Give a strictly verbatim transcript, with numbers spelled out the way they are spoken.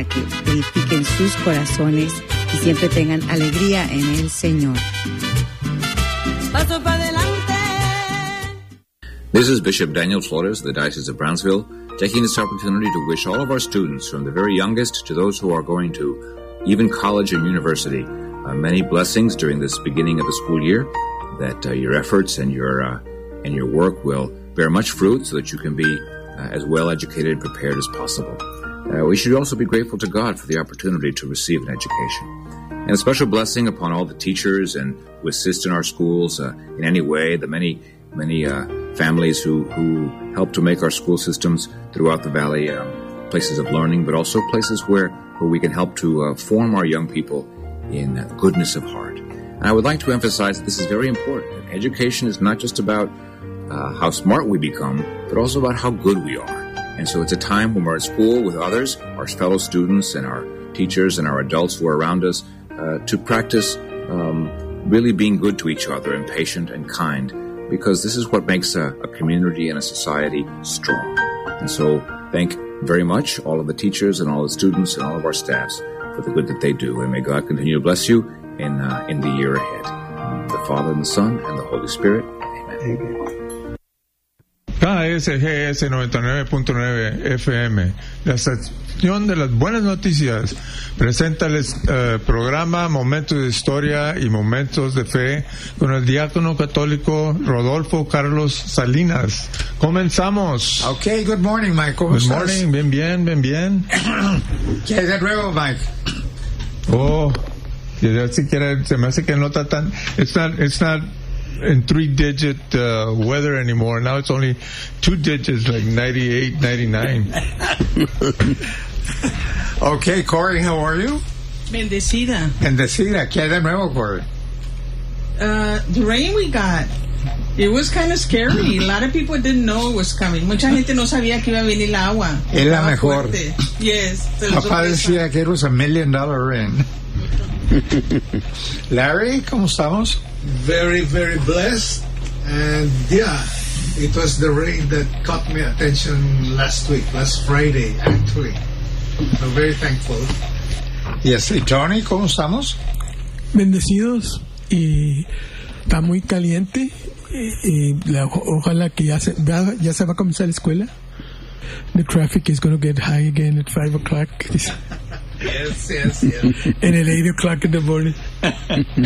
para que edifiquen sus corazones y siempre tengan alegría en el Señor. Paso para adelante. This is Bishop Daniel Flores of the Diocese of Brownsville, taking this opportunity to wish all of our students, from the very youngest to those who are going to even college and university, uh, many blessings during this beginning of the school year, that uh, your efforts and your uh, and your work will bear much fruit so that you can be uh, as well educated and prepared as possible. Uh, we should also be grateful to God for the opportunity to receive an education. And a special blessing upon all the teachers and who assist in our schools uh, in any way, the many, many uh, families who, who help to make our school systems throughout the valley um, places of learning, but also places where, where we can help to uh, form our young people in uh, goodness of heart. And I would like to emphasize that this is very important. Education is not just about uh, how smart we become, but also about how good we are. And so it's a time when we're at school with others, our fellow students and our teachers and our adults who are around us, uh, to practice um, really being good to each other and patient and kind, because this is what makes a, a community and a society strong. And so thank very much all of the teachers and all the students and all of our staffs for the good that they do. And may God continue to bless you in uh, in the year ahead. In the Father and the Son and the Holy Spirit. Amen. Amen. K S G S noventa y nueve punto nueve F M, la estación de las buenas noticias, presenta el uh, programa Momentos de Historia y Momentos de Fe con el diácono católico Rodolfo Carlos Salinas. Comenzamos. Okay, good morning, Mike. ¿Cómo Good estás? morning, bien, bien, bien, bien. ¿Qué hay de nuevo, Mike? Oh, siquiera se me hace que no está tan. It's not, it's not in three-digit uh, weather anymore. Now it's only two digits, like ninety-eight, ninety-nine. Okay, Corey, how are you? Bendecida. Bendecida. ¿Qué hay de nuevo, Corey? Uh, the rain we got, it was kind of scary. A lot of people didn't know it was coming. Mucha gente no sabía que iba a venir el agua. Es la mejor. Fuerte. Yes. Papá decía que it was a million dollar rain. Larry, ¿cómo estamos? Very, very blessed. And yeah, it was the rain that caught my attention last week, last Friday, actually. So very thankful. Yes, y Tony, ¿cómo estamos? Bendecidos, y está muy caliente, y, y la, ojalá que ya se, ya, ya se va a comenzar la escuela. The traffic is going to get high again at five o'clock. Yes, yes, yes. And at eight o'clock in the morning.